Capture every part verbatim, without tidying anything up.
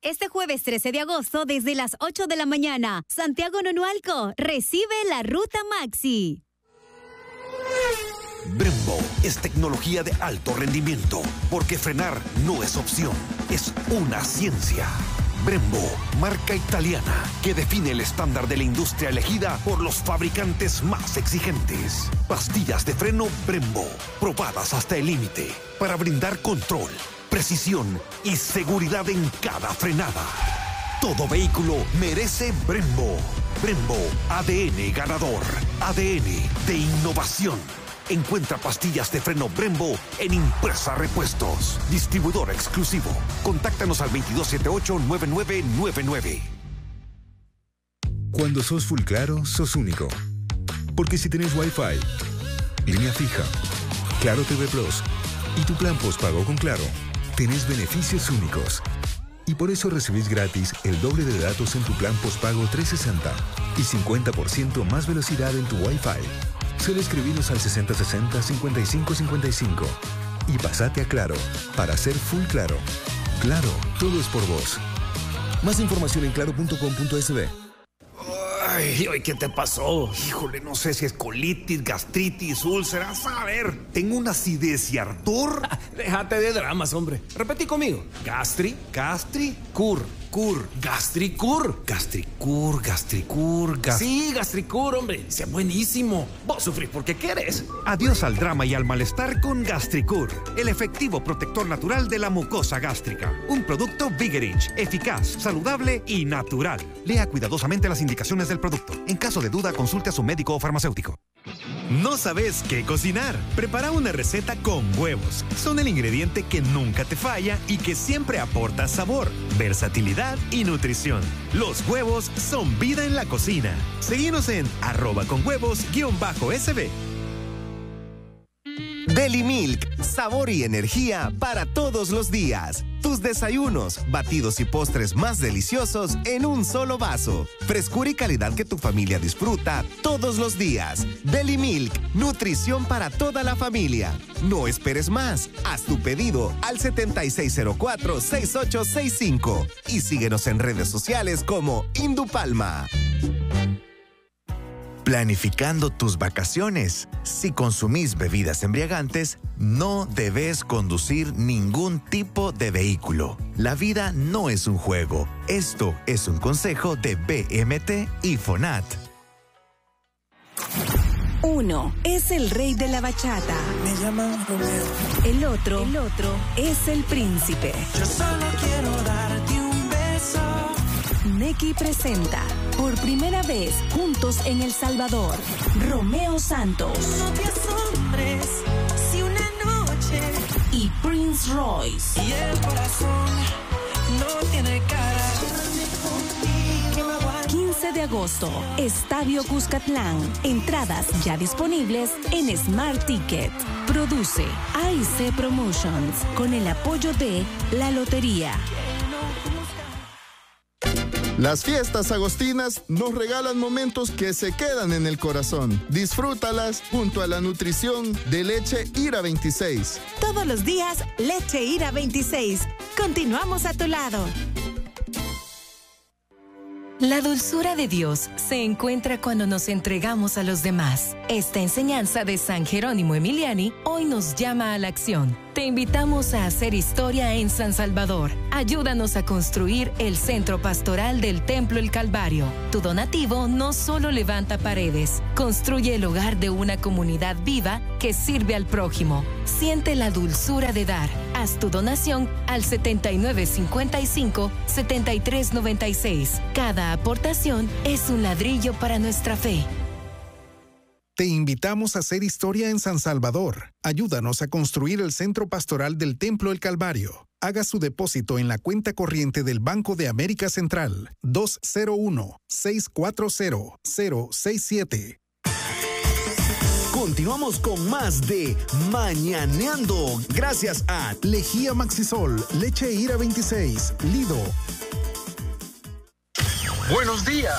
Este jueves trece de agosto desde las ocho de la mañana, Santiago Nonualco recibe la Ruta Maxi. Brembo es tecnología de alto rendimiento, porque frenar no es opción, es una ciencia. Brembo, marca italiana que define el estándar de la industria elegida por los fabricantes más exigentes. Pastillas de freno Brembo, probadas hasta el límite, para brindar control, precisión y seguridad en cada frenada. Todo vehículo merece Brembo. Brembo, A D N ganador, A D N de innovación. Encuentra pastillas de freno Brembo en Impresa Repuestos. Distribuidor exclusivo. Contáctanos al veintidós setenta y ocho, noventa y nueve noventa y nueve. Cuando sos full claro, sos único. Porque si tenés Wi-Fi, línea fija, Claro T V Plus y tu plan postpago con Claro, tenés beneficios únicos. Y por eso recibís gratis el doble de datos en tu plan postpago trescientos sesenta y cincuenta por ciento más velocidad en tu Wi-Fi. Solo escribinos al sesenta sesenta, cincuenta y cinco cincuenta y cinco y pasate a Claro para ser full claro. Claro, todo es por vos. Más información en claro punto com punto es be. Ay, ¿qué te pasó? Híjole, no sé si es colitis, gastritis, úlceras. A ver, tengo una acidez y ardor. Ah, déjate de dramas, hombre. Repetí conmigo. Gastri, Gastri, cur, cur, gastricur. gastricur, gastricur, gas... Sí, gastricur, hombre. Sea buenísimo. Vos sufrís porque quieres. Adiós al drama y al malestar con Gastricur, el efectivo protector natural de la mucosa gástrica. Un producto Vigerich, eficaz, saludable y natural. Lea cuidadosamente las indicaciones del producto. En caso de duda, consulte a su médico o farmacéutico. ¿No sabes qué cocinar? Prepara una receta con huevos. Son el ingrediente que nunca te falla y que siempre aporta sabor, versatilidad y nutrición. Los huevos son vida en la cocina. Seguinos en arroba con huevos guión bajo sb. Deli Milk, sabor y energía para todos los días. Tus desayunos, batidos y postres más deliciosos en un solo vaso. Frescura y calidad que tu familia disfruta todos los días. Deli Milk, nutrición para toda la familia. No esperes más. Haz tu pedido al setenta y seis cero cuatro, sesenta y ocho sesenta y cinco y síguenos en redes sociales como Indupalma. Planificando tus vacaciones. Si consumís bebidas embriagantes, no debes conducir ningún tipo de vehículo. La vida no es un juego. Esto es un consejo de B M T y FONAT. Uno es el rey de la bachata. Me llaman Romeo. El otro, el otro es el príncipe. Yo solo quiero darte un beso. Neki presenta por primera vez juntos en El Salvador, Romeo Santos. No te asombres si una noche y Prince Royce. Y el corazón no tiene cara. quince de agosto, Estadio Cuscatlán. Entradas ya disponibles en Smart Ticket. Produce A I C Promotions con el apoyo de La Lotería. Las fiestas agostinas nos regalan momentos que se quedan en el corazón. Disfrútalas junto a la nutrición de leche Ira veintiséis. Todos los días, leche Ira veintiséis. Continuamos a tu lado. La dulzura de Dios se encuentra cuando nos entregamos a los demás. Esta enseñanza de San Jerónimo Emiliani hoy nos llama a la acción. Te invitamos a hacer historia en San Salvador. Ayúdanos a construir el Centro Pastoral del Templo El Calvario. Tu donativo no solo levanta paredes, construye el hogar de una comunidad viva que sirve al prójimo. Siente la dulzura de dar. Haz tu donación al setenta y nueve cincuenta y cinco, setenta y tres noventa y seis. Cada aportación es un ladrillo para nuestra fe. Te invitamos a hacer historia en San Salvador. Ayúdanos a construir el Centro Pastoral del Templo El Calvario. Haga su depósito en la cuenta corriente del Banco de América Central dos cero uno, seis cuatro cero, cero seis siete. Continuamos con más de Mañaneando. Gracias a Lejía Maxisol, Leche Ira veintiséis, Lido. Buenos días.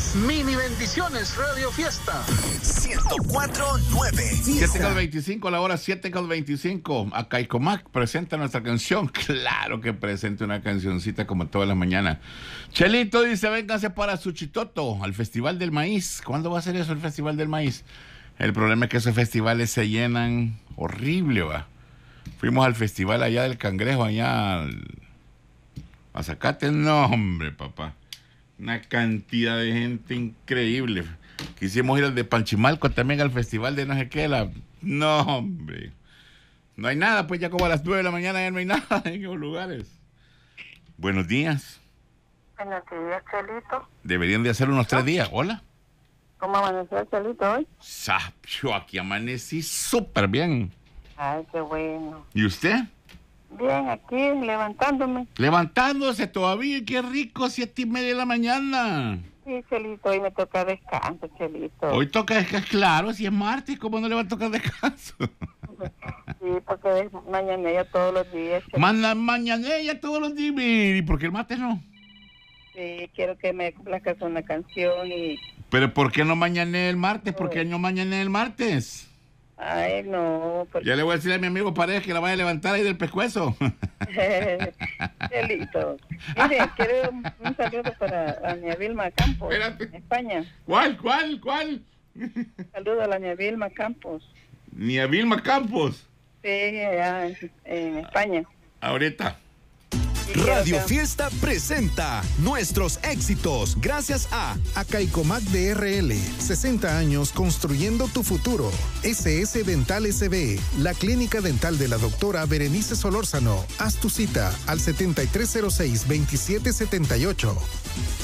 Mini bendiciones, Radio Fiesta. ciento cuatro punto nueve. siete con veinticinco, la hora siete con veinticinco. A Caicomac presenta nuestra canción. Claro que presenta una cancioncita como todas las mañanas. Chelito dice, vénganse para Suchitoto, al Festival del Maíz. ¿Cuándo va a ser eso, el Festival del Maíz? El problema es que esos festivales se llenan horrible, va. Fuimos al festival allá del Cangrejo, allá al... a Zacate. No, hombre, papá. Una cantidad de gente increíble. Quisimos ir al de Panchimalco también, al festival de no sé qué. La... No, hombre. No hay nada, pues ya como a las nueve de la mañana ya no hay nada en esos lugares. Buenos días. Buenos días, Chelito. Deberían de hacer unos tres días. Hola. ¿Cómo amaneció, Chelito, hoy? Sa, yo aquí amanecí súper bien. Ay, qué bueno. ¿Y usted? Bien, aquí, levantándome. Levantándose todavía, qué rico, siete y media de la mañana. Sí, Chelito, hoy me toca descanso, Chelito. Hoy toca descanso, claro, si es martes, ¿cómo no le va a tocar descanso? Sí, porque es mañanilla todos los días. Manda mañanilla todos los días, ¿y por qué el martes no? Sí, quiero que me complazcas una canción y... ¿Pero por qué no mañané el martes? ¿Por qué no mañané el martes? Ay, no. Porque... Ya le voy a decir a mi amigo Paredes que la vaya a levantar ahí del pescuezo. Chelito. Mire, quiero un, un saludo para doña Vilma Campos, Espérate. en España. ¿Cuál, cuál, cuál? Saludo a doña Vilma Campos. ¿Ni a Vilma Campos? Sí, allá en, en España. Ahorita. Radio Fiesta presenta nuestros éxitos gracias a Acaicomac D R L, sesenta años construyendo tu futuro. S S Dental S B, la clínica dental de la doctora Berenice Solórzano. Haz tu cita al setenta y tres cero seis, veintisiete setenta y ocho.